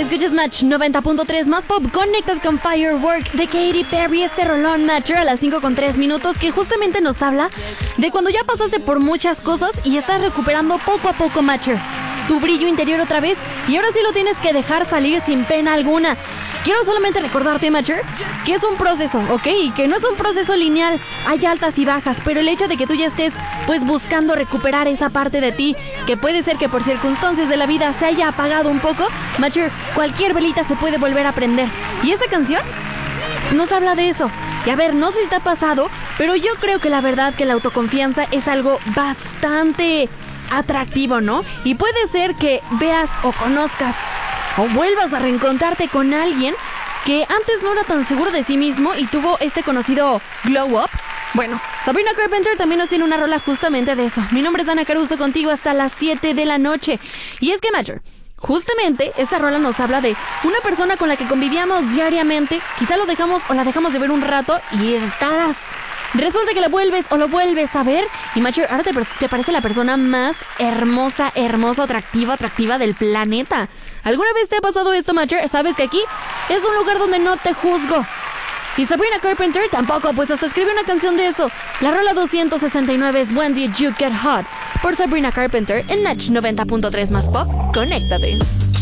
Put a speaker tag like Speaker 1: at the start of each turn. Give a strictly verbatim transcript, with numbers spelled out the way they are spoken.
Speaker 1: Escuchas Match noventa punto tres más pop. Connected con Firework de Katy Perry. Este rolón, Matcher, a las cinco con tres minutos, que justamente nos habla de cuando ya pasaste por muchas cosas y estás recuperando poco a poco, Matcher, tu brillo interior otra vez, y ahora sí lo tienes que dejar salir sin pena alguna. Quiero solamente recordarte, Matcher, que es un proceso, ¿ok? Y que no es un proceso lineal, hay altas y bajas, pero el hecho de que tú ya estés pues buscando recuperar esa parte de ti, que puede ser que por circunstancias de la vida se haya apagado un poco, Matcher, cualquier velita se puede volver a prender. Y esta canción nos habla de eso. Y a ver, no sé si te ha pasado, pero yo creo que la verdad que la autoconfianza es algo bastante atractivo, ¿no? Y puede ser que veas o conozcas o vuelvas a reencontrarte con alguien que antes no era tan seguro de sí mismo y tuvo este conocido glow up. Bueno, Sabrina Carpenter también nos tiene una rola justamente de eso. Mi nombre es Ana Caruso, contigo hasta las siete de la noche. Y es que, Matcher, justamente esta rola nos habla de una persona con la que convivíamos diariamente. Quizá lo dejamos o la dejamos de ver un rato y estarás. Resulta que la vuelves o lo vuelves a ver y, Matcher, ahora te, te parece la persona más hermosa, hermosa, atractiva, atractiva del planeta. ¿Alguna vez te ha pasado esto, Matcher? Sabes que aquí es un lugar donde no te juzgo. Y Sabrina Carpenter tampoco, pues hasta escribe una canción de eso. La rola doscientos sesenta y nueve es When Did You Get Hot por Sabrina Carpenter en Match noventa punto tres más pop. Conéctate.